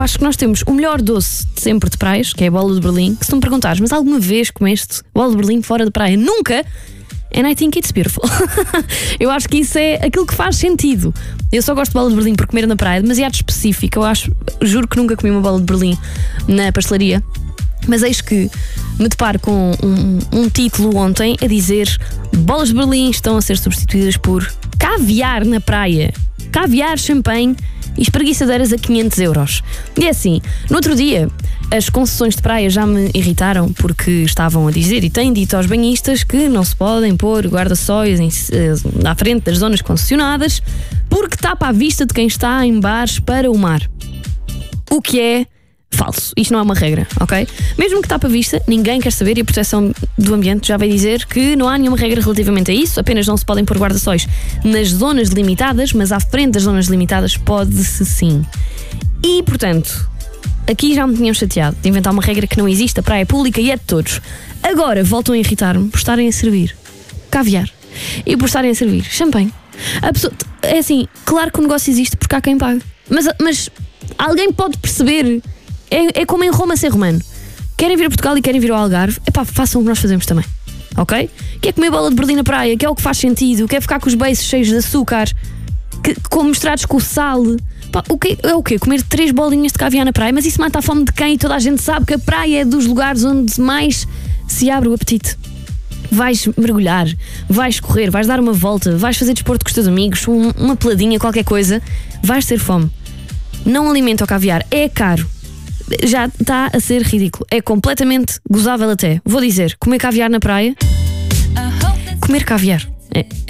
Acho que nós temos o melhor doce de sempre de praias, que é a bola de Berlim. Que se tu me perguntares, mas alguma vez comeste bola de Berlim fora de praia? Nunca! And I think it's beautiful. Eu acho que isso é aquilo que faz sentido. Eu só gosto de bola de Berlim por comer na praia, demasiado específico. Juro que nunca comi uma bola de Berlim na pastelaria. Mas eis que me deparo com um título ontem a dizer: bolas de Berlim estão a ser substituídas por caviar na praia. Caviar, champanhe e espreguiçadeiras a 500 euros. E é assim, no outro dia, as concessões de praia já me irritaram porque estavam a dizer e têm dito aos banhistas que não se podem pôr guarda-sóis à frente das zonas concessionadas porque tapa a vista de quem está em bares para o mar. O que é falso. Isto não é uma regra, ok? Mesmo que tapa a vista, ninguém quer saber, e a proteção do ambiente já vai dizer que não há nenhuma regra relativamente a isso, apenas não se podem pôr guarda-sóis nas zonas limitadas, mas à frente das zonas limitadas pode-se sim. E, portanto, aqui já me tinham chateado de inventar uma regra que não existe, a praia é pública e é de todos. Agora voltam a irritar-me por estarem a servir caviar e por estarem a servir champanhe. A pessoa, é assim, claro que o negócio existe porque há quem pague, mas alguém pode perceber. É como em Roma ser romano. Querem vir a Portugal e querem vir ao Algarve, epá, façam o que nós fazemos também, ok? Quer comer bola de Berlim na praia, que é o que faz sentido, quer ficar com os beiços cheios de açúcar, misturados com sal. Pá, é o quê? Comer 3 bolinhas de caviar na praia? Mas isso mata a fome de quem? Toda a gente sabe que a praia é dos lugares onde mais se abre o apetite. Vais mergulhar, vais correr, vais dar uma volta, vais fazer desporto com os teus amigos, uma peladinha, qualquer coisa, vais ter fome. Não alimenta o caviar, é caro. Já está a ser ridículo. É completamente gozável até. Vou dizer, comer caviar na praia. Comer caviar.